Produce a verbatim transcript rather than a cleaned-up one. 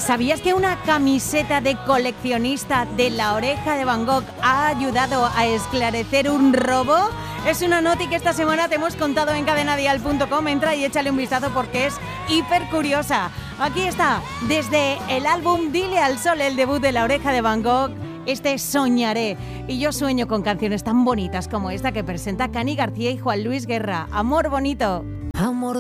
¿Sabías que una camiseta de coleccionista de La Oreja de Van Gogh ha ayudado a esclarecer un robo? Es una noti que esta semana te hemos contado en cadena dial punto com. Entra y échale un vistazo porque es hiper curiosa. Aquí está, desde el álbum Dile al Sol, el debut de La Oreja de Van Gogh, este Soñaré. Y yo sueño con canciones tan bonitas como esta que presenta Cani García y Juan Luis Guerra. Amor bonito. Amor